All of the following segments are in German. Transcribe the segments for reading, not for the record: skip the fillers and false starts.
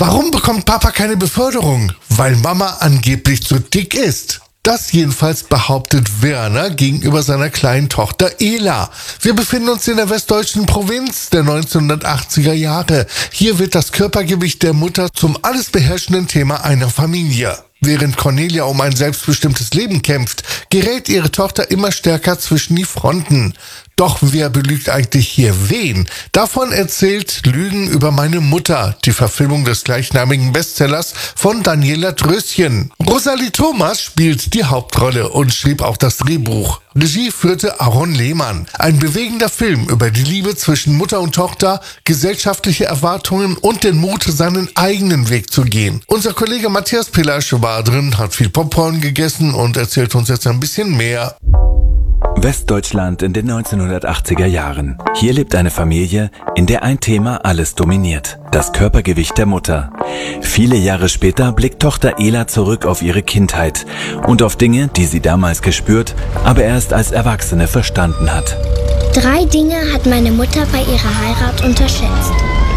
Warum bekommt Papa keine Beförderung? Weil Mama angeblich zu dick ist. Das jedenfalls behauptet Werner gegenüber seiner kleinen Tochter Ela. Wir befinden uns in der westdeutschen Provinz der 1980er Jahre. Hier wird das Körpergewicht der Mutter zum alles beherrschenden Thema einer Familie. Während Cornelia um ein selbstbestimmtes Leben kämpft, gerät ihre Tochter immer stärker zwischen die Fronten. Doch wer belügt eigentlich hier wen? Davon erzählt Lügen über meine Mutter, die Verfilmung des gleichnamigen Bestsellers von Daniela Dröschen. Rosalie Thomas spielt die Hauptrolle und schrieb auch das Drehbuch. Regie führte Aaron Lehmann. Ein bewegender Film über die Liebe zwischen Mutter und Tochter, gesellschaftliche Erwartungen und den Mut, seinen eigenen Weg zu gehen. Unser Kollege Matthias Pillasch war drin, hat viel Popcorn gegessen und erzählt uns jetzt ein bisschen mehr. Westdeutschland in den 1980er Jahren. Hier lebt eine Familie, in der ein Thema alles dominiert: das Körpergewicht der Mutter. Viele Jahre später blickt Tochter Ela zurück auf ihre Kindheit und auf Dinge, die sie damals gespürt, aber erst als Erwachsene verstanden hat. 3 Dinge hat meine Mutter bei ihrer Heirat unterschätzt.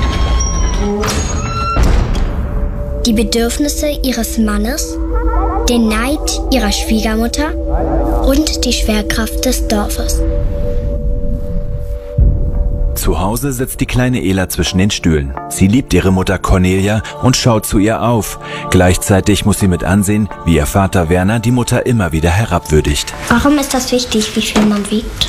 Die Bedürfnisse ihres Mannes, den Neid ihrer Schwiegermutter und die Schwerkraft des Dorfes. Zu Hause sitzt die kleine Ela zwischen den Stühlen. Sie liebt ihre Mutter Cornelia und schaut zu ihr auf. Gleichzeitig muss sie mit ansehen, wie ihr Vater Werner die Mutter immer wieder herabwürdigt. Warum ist das wichtig, wie viel man wiegt?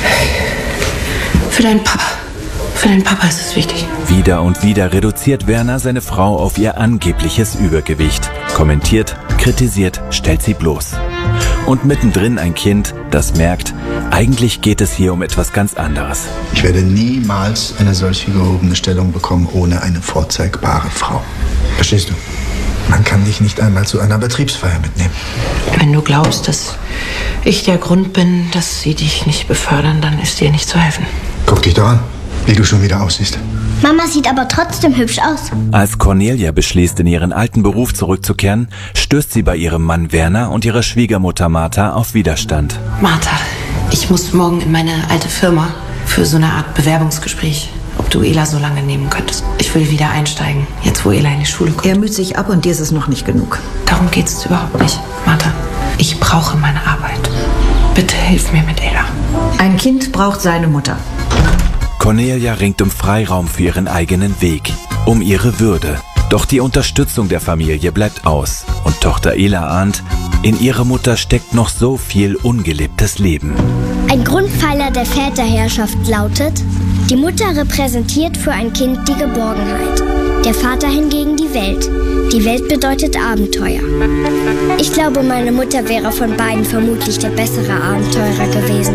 Für deinen Papa. Für deinen Papa ist es wichtig. Wieder und wieder reduziert Werner seine Frau auf ihr angebliches Übergewicht. Kommentiert, kritisiert, stellt sie bloß. Und mittendrin ein Kind, das merkt, eigentlich geht es hier um etwas ganz anderes. Ich werde niemals eine solche gehobene Stellung bekommen ohne eine vorzeigbare Frau. Verstehst du? Man kann dich nicht einmal zu einer Betriebsfeier mitnehmen. Wenn du glaubst, dass ich der Grund bin, dass sie dich nicht befördern, dann ist dir nicht zu helfen. Guck dich doch an, wie du schon wieder aussiehst. Mama sieht aber trotzdem hübsch aus. Als Cornelia beschließt, in ihren alten Beruf zurückzukehren, stößt sie bei ihrem Mann Werner und ihrer Schwiegermutter Martha auf Widerstand. Martha, ich muss morgen in meine alte Firma für so eine Art Bewerbungsgespräch. Ob du Ela so lange nehmen könntest. Ich will wieder einsteigen, jetzt wo Ela in die Schule kommt. Er müht sich ab und dir ist es noch nicht genug. Darum geht's überhaupt nicht, Martha. Ich brauche meine Arbeit. Bitte hilf mir mit Ela. Ein Kind braucht seine Mutter. Cornelia ringt um Freiraum für ihren eigenen Weg, um ihre Würde. Doch die Unterstützung der Familie bleibt aus. Und Tochter Ela ahnt, in ihrer Mutter steckt noch so viel ungelebtes Leben. Ein Grundpfeiler der Väterherrschaft lautet: Die Mutter repräsentiert für ein Kind die Geborgenheit, der Vater hingegen die Welt. Die Welt bedeutet Abenteuer. Ich glaube, meine Mutter wäre von beiden vermutlich der bessere Abenteurer gewesen.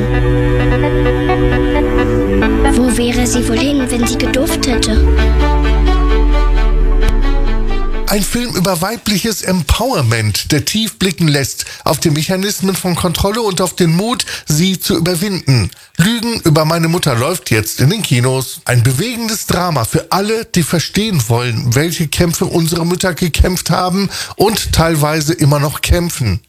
Wo wäre sie wohl hin, wenn sie gedurft hätte? Ein Film über weibliches Empowerment, der tief blicken lässt auf die Mechanismen von Kontrolle und auf den Mut, sie zu überwinden. Lügen über meine Mutter läuft jetzt in den Kinos. Ein bewegendes Drama für alle, die verstehen wollen, welche Kämpfe unsere Mütter gekämpft haben und teilweise immer noch kämpfen.